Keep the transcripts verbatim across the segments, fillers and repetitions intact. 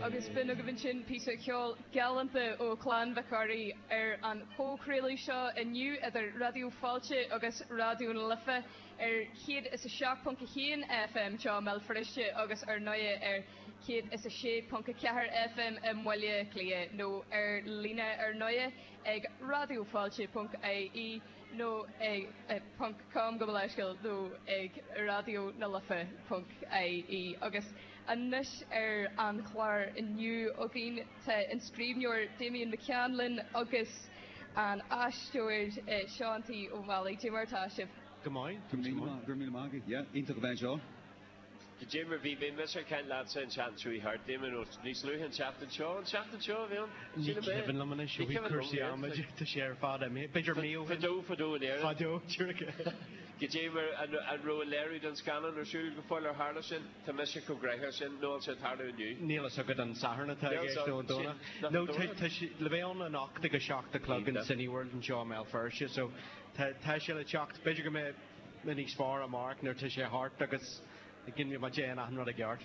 agus bin go bhain sin písa ceol galanta ó Clan Vicari ar an chócréalaí seo inniu idir Radio Fáilte agus Radio na Lifa ar chéad is a seach punca chéan F M seo mell friiste agus ar noia ar chéad is a sé punca ceathar F M i Mhaile Clia nó ar lína ar noia ag radiofáilte punca I E nó ag punca com go leiscail nó ag radio na Lifa punca I E agus anis ar an chláir inniu a gin te in scríbneoir Damien McCanlin agus an aisteoir Seántaí ó Mhallaigh Tímartáisih. Gomáin? Gurmíle mágaí, yeah, ionta go bhain seo. Jimmer bhí bhí Mister Ken Ladsa an chat trúí hart Damien ó níos luúthain seachtain seo, an seachtain seo bhí an? Ní ceapan lomana seo bhí cuasaí amid tá sé ar fád a mé, beidir mío. Fadó, fadó in éire. Fadó, tíirce. Go Jimmer an ro léirú don scanan ar siúil go fáil ar hála sin, tá Mister go greithe sin, nó sé tarú inniu. Níl a agad an saharna tá géist nó dóna. No, le bhéon an achta go seachta clog in Cine World an seo mé first, so tá sé le teacht, beidir go mé níos far a mark, nar tá sé hart agus gin mi ma Jane an rud a geart.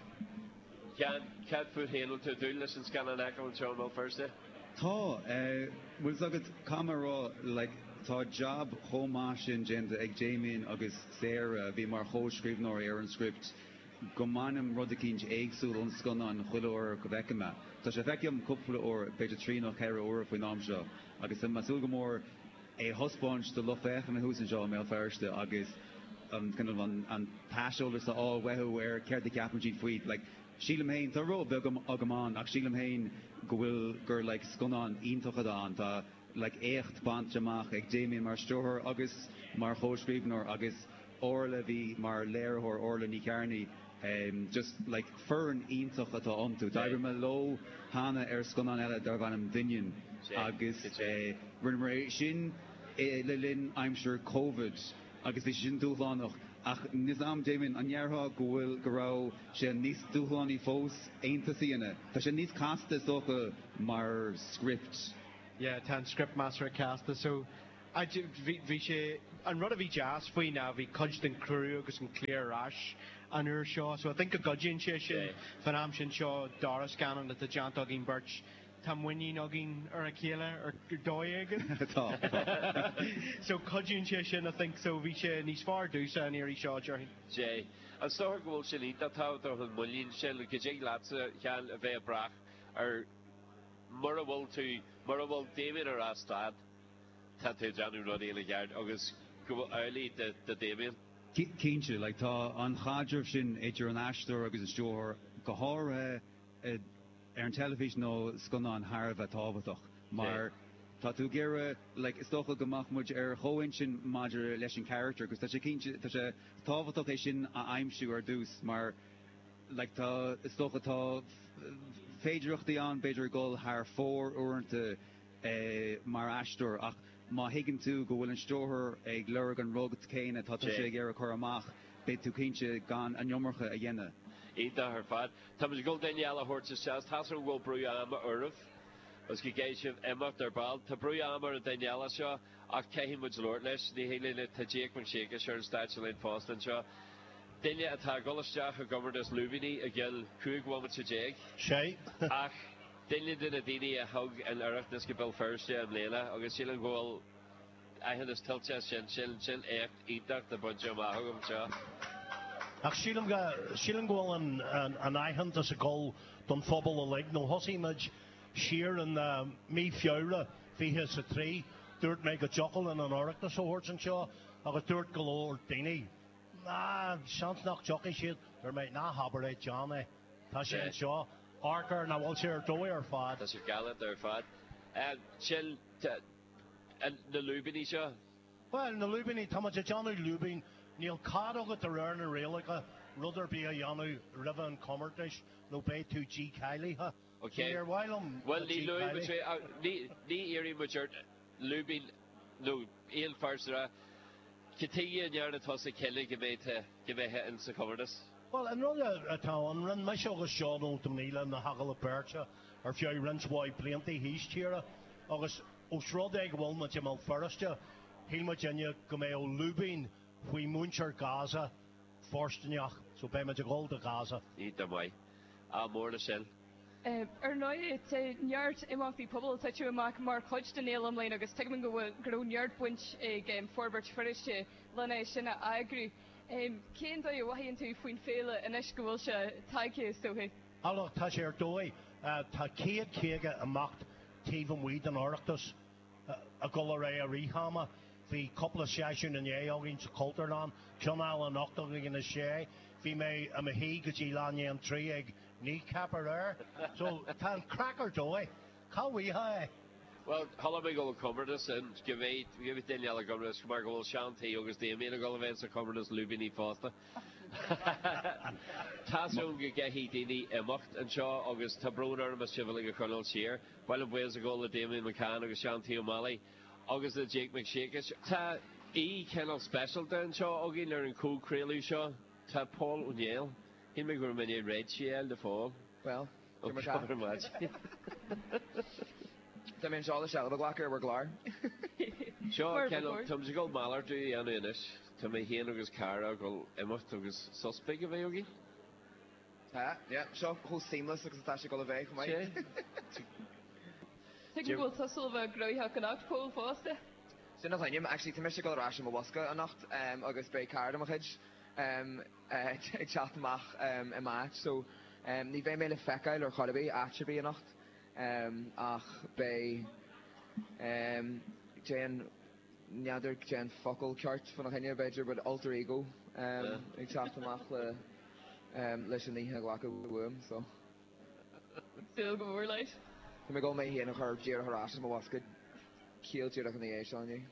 Can can fu héanú tú dúlas an scanan echo an seo mé first? Tá, bhfuil agad camera like tá job hómásin genda ag Damien agus Sarah bhí mar chóscríbneoir ar an script go mainim rud a cinint éagsúil an scanán chuileoir go bheiceime. Tá sé bheiceam cúpla ó beidir trí nach ceithre uair faoin am seo, agus an masúil go mór é hospáint do lofechan na hús an seo mé first agus um, kind of an, an pasholder sa all wehu er cared the captain fleet like Sheila Main the road begum agaman ak Sheila Main go will gur like skunan intochadan ta like echt band jamach ek Damien mar stoher agus mar hoschriebner agus orla vi mar lerhor orla ni carni um, just like fern intochata onto diagram low hana er skunan ela darvanam dinyan agus uh, remuneration lilin I'm sure COVID agus is sin dúchán noch ach nizam Damien an jarha gohfuil gorá sé níos dúchán í fós einta síana tá sé níos casta socha mar script. Yeah, tan script master casta so I vi sé an rud a bhí jazz faoi na bhí constant crew agus an clear ash an ur seo so I think a gudjin sé sin fan am sin seo Doris Gannon at the John Dogging Birch tam winning ogin or a killer or doig so cudging sin I think so vi sé níos far dúsa an éirí seo Jerry Jay an stohar gohfuil sin í tá do an mulín sin le go lása cheall a bheith brach ar mar a bhfuil tú mar a bhfuil David ar astad tá tú deanú rud éile gheart agus go bhfuil early de de Damien Cínse like tá an chadrh sin éidir an astor agus an stohar go háir ar an television nó scona an Harbh tábhaach mar tá tú gcéire like is stocha gomach muid ar chohain sin maidir leis an character agus tá sé cínse tá sé tábhaach é sin a aimimsú ar dús mar like tá is stocha tá féidireachtaí an beidir gol haar fór uanta mar astor ach má higann tú go bhfuil an stohar ag leir an rugad céine tá sé ggéar chu amach be tú cínse gan an jommarcha a dhéine. Ida her fad. Tam is go Daniela Hortz's chest has her will bruyama urf. As ki geishiv Emma der bal ta bruyama and Daniela sha a kehin with lordless the hele ta jake when shake sure statue in Boston sha. Dania at Golasha who governed as Lubini again Krug woman to Jake. Shay Ach Dania did a dini a hug and Eric Niskabel first year and Leila August Shilan goal I had this tilt chest shin shin shin echt eat that the bunch of mahogum sha. Ach sílam ga sílam goil an an an aithant as a goal don phobal a leg no hosi image sheer and me fiora fihe sa tree dirt make a jockle and an orc so horse and shaw ag a dirt galore dini na chance nach jockey shit there might na haber John eh ta sin shaw archer na wal share doy or fad that's your gallant there fad and chill and the Lubini shaw well the Lubini tamaja John Lubin Neil Cado got the run a rail like a rudder be a Yanu River and Comertish no pay to G Kylie huh okay while um well the Louis the the area which are Lubin no ill first ra continue in your toss a Kelly give me to give me hit and to cover this well another a town run my show was shot on to Neil and the Haggle of Percha or if you runs wide plenty he's here August O'Shrod will much him out first yeah he much in you come Lubin we muncher Gaza forsteniach so by much gold to Gaza eat them way ah more the shell Ar nói te neart imachtaí pobl tá tú amach mar chuid den élam lein agus te go grú neart buint ag forbert foriste lena sinna agrú. Cén dó bhhaíonn tú faoin féile inis go bhfuil se taice tóthe? Allo tá sé ar dói tá céad céige amacht tíomh muid an áireachtas a go ré a ríhama hí coppla seisiún in é áginn sa Cultarlán ceanál an ochtal in na sé hí mé a ma hí go dtí láine an trí ag ní capar air so tá an crackar dói cáhí ha. Well, hala me go cumberdas and give it give it den yalla cumberdas mar go shanty agus de me go events cumberdas lubini fasta. Tasung ge hi dini emacht and shaw agus tabroner mas chiveling colonel cheer while ways ago the Damien McCann agus Shanty O'Malley agus the Jake McShakish ta e kennel special down shaw ogin learning cool crelu shaw ta Paul O'Neill in me go many red shield the fall. Well, thank you very much. Tá mén seála se a ghlacha ar glár. Seo Tom go málar dú anna inis Tá mé héan agus cara go imimecht agus suspect a bheith ogin? Tá, yeah, seo hó seamless agus tá sé go a bheith go mai. Tuig bhfuil tusil bheith groithe connacht Paul fásta? Sin nach leim, actually tá mé sé go rá sem bhosca a nacht agus be cara am chuid ag chatach i máit, so ní bheith mé le fecail ar chorabí atrebí a nacht. Um, ach bei um, Jan neader Jan focal chart van a henne beter but alter ego um, ik zag hem ach le um, leis an ihe gwacha wum so Still go oor leis Tá me go mé hé nach haar jeer harras ma was good kiel jeer an the éis an je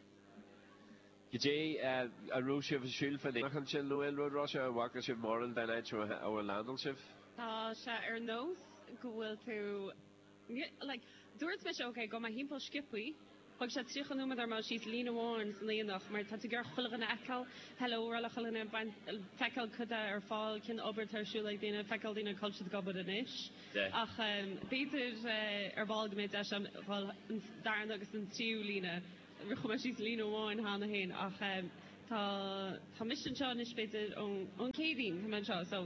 Gé a roosif a siúl fan échan sin Noel Road Russia a waka sif moran den eit a landal sif Tá se ar nós go bhfuil tú Yeah, like, dúirt me okay, go ma hímpel skippi, pag se trícha númad ar má síos lína bháin san líonach, mar tá gur chuilgan ecal, hello, ar le chuilna fecal chuda ar fáil cin obert ar siúla dtíine fecal dtíine cultúd gobod in isis. Ach béidir ar bháil goméid e sem bhil daran agus an tíú lína, rucha me síos lína bháin hána héin, ach tá tá mission seo is béidir ón cédín, tá man seo, so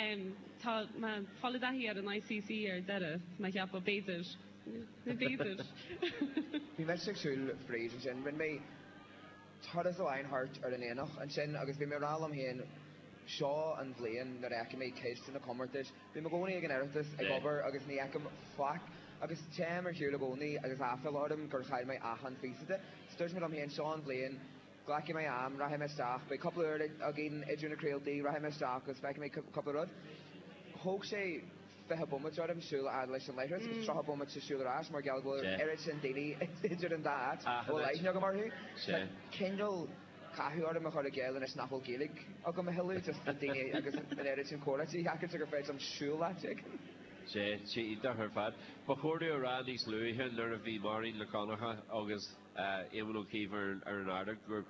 tá ma falladaí ar an I C C ar deire, ma ceappa béidir, béidir. Bhí me siúil fríd an sin, rin mé thoras ó einhart ar an éanach an sin agus bhí mé rálam héin seo an bblion na reice mé céist in na commartis, bhí me gcónaí ag an airtas ag obair agus ní eicem flac agus team ar siúla gcónaí agus áfil ádam gur chaid mé achan físide, stúirt me am héin seo an bblion Glaki mai am, rahe me stach, bei couple ur agin idrún a crealty, rahe me stach, agus feic me couple rud. Hoog sé fethe bommet jor am siúla ad leis an leithres, agus trocha bommet se siúla ras, mar gal gwyl erid sy'n daily idrún an dat, o leith nio gymar hi. Kendall cahu ar am a chor a gael yn esnafol gilig, o gym a hylu, just yn daily, agus yn erid sy'n cora, ti hacad sy'n gyffred am siúla, tig. sé sé ida her fad. Ba chóirú a rádís luúthe nar a bhí marín le cánacha agus émanú cíomhar ar an arda gur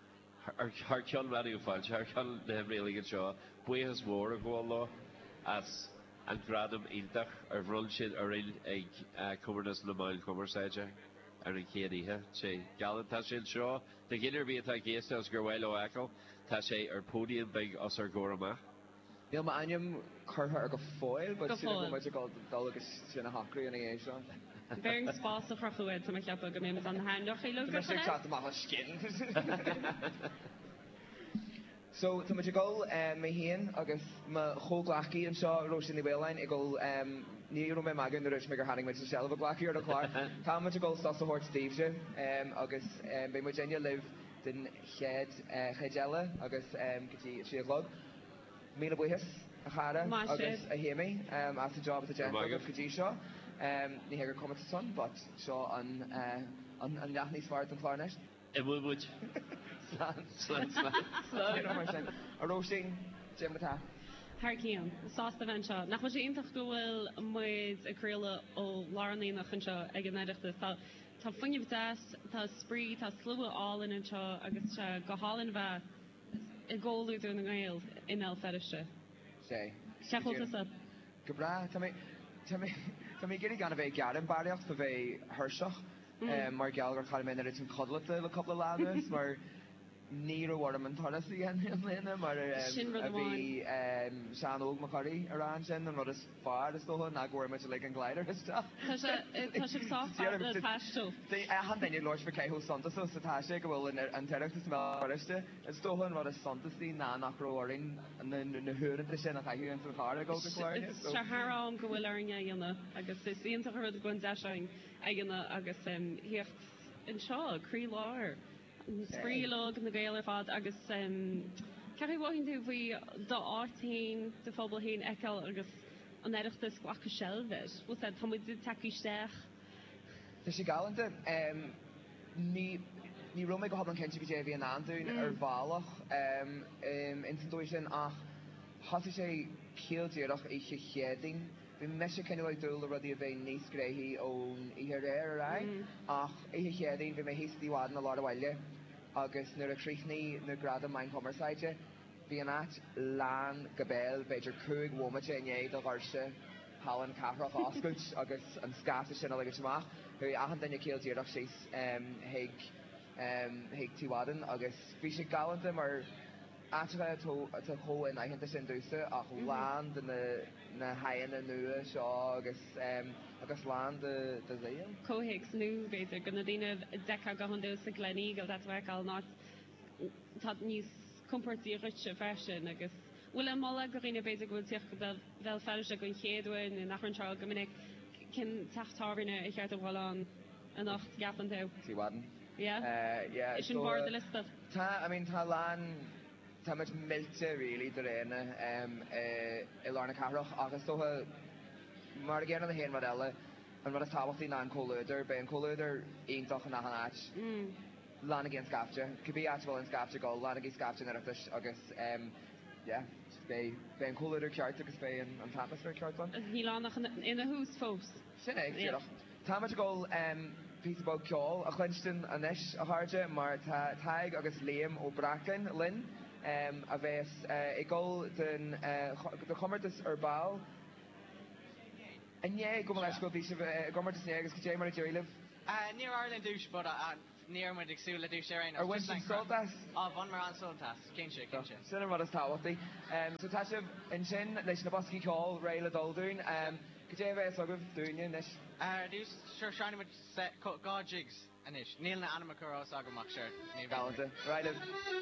ar ceann radioú fáilte, ar ceann na réalaigh seo, buíochas mór a gháil lá as an gradam ildach ar bhruil sin ar réil ag cumarnas na máil cumarsáide ar an céadíthe sé galan tá sin seo, de ginar bí atá géiste as gur bhfuil ó ecail, tá sé ar pódium beag as ar góramach. Níl ma aim chutha ar go fáil, but sin go muid gáil dul agus sin a hacraí in é seo. Bearing spás a chrochuid tá ceappa go mé an háineach í le Tá chat amach skin. So tá muid gáil mé héan agus ma chóglachaí an seo ro sin na bhhéilein i gáil ní ro mé magan ruis mé gur haing muid se a glachaí ar a chláir. Tá muid gáil sta a hort Steve agus bé mu déine liv den chéad chéile agus gotí siadlog. Míle buchas a chara agus a héimi as a job at a gen agus gotí seo. Ní hegur com son, but seo an an leachní svart an chláneist. I bhfuil buid. Slan, slan, slan. A roasting, Jim Matá. Har cían, sásta bhain seo. Nach sé intach go bhfuil muid a cruúla ó láraní nach an seo ag an éireachtas. Tá fuineh deas, tá sprí, tá slua álan an seo agus se go hálan bheith i ggóú ar na gail in el feriste. Sé. Seachholtas up. Go bra, tá mé giri gan a bheith garan bariocht a bheith thuirseach mar geall ar chaid mé ar an codlata le coppla ládas, mar ní ó bhhar an thoras í an léna mar Sin rud a amháin. bhí sean óg macharí arán sin an rud is far is tóha na ghfuir me le an glider is tá. Tá sé tá sé sáfar le taistú. han daine leir for céú Santa so sa táise go bhfuil an teachtas meiste is tóhann rud is Santasí ná nach roirin na thuúanta sin nach chaú an san cháir go goláir. Se harám go bhfuil ar an dhéanana agus is íonanta rud goin deisiing aigena agus hiocht in seo, crí láir. Sprílog na gael ar fad agus ceir bhhain tú bhí do átain de phobal hín eicil agus an éireachtas ghlacha seilbhis. Was é tá muid takeísteach? Tá sé galanta ní ní romé go hablan kense go dé bhí an anún ar bhálach in san sin ach has sé céaldíireach é sé chéading. Bhí me se cenú ag dúil rudí a bheith níos gréithí ón ihe réir a ach é chéading bhí mé híostíhád na lá bhhaile agus nuair a chríchnaí na grada main commerceide bhí an áit lán gobéil beidir cúig bhmate inéad a bharse hallan cahrach oscailt agus an scáta sin agus semach chu achan daine céaldíireach síos héag tíhádan agus bhí sé galanta mar áitcha tá thó in aitheanta sin dúsa ach lán na haana nua seo agus agus lán de léon. Cóhéics nu beidir gona dtíanamh decha go handú sa glení go dat bheáil ná tá níos comportí rute fersin agus bhfuil an mála go riine beidir gohfuil tíoch go bhil fellise gon chéadhain in nachranseáil go minic cin tachttáirne i cheart a bhán a nacht gapan tú. Tíhádan? Yeah? Is sin bhór de listad? Tá, I mean, tá lán tá much milte really do réine i lána carach agus tótha mar a ggéanana héan mar eile an rud is tábhachtí ná an cóúidir be an cóúidir aontocha nach an áit lána gén scafte cubí áit bhil an scafte go lána gí scafte narachtas agus bé an cóúidir ceart agus bé an tapasar ceartán. Ní lánach ina hús fós. Sin é Tá much go píbal ceáil a chuinstin a neis a háide mar taig agus léam ó bracin linn Um, a bheits uh, i ggóil den uh, chomartas ar báil. Ané go leis go bhí gomartas né agus go dé mar a dúileh? Níor Ireland dúis bud níor mar agsú le dúis ar ar bhain soltas? Á bhain mar an soltas, cén sé cén sé. Sin mar is táhachtaí. So tá sibh in sin leis na boscí ceáil réile dulún go dé bheith agah dúine leis? Dús seo seanna gá jigs anis. Níl na anamachar ás agamach seir. Galanta. Right.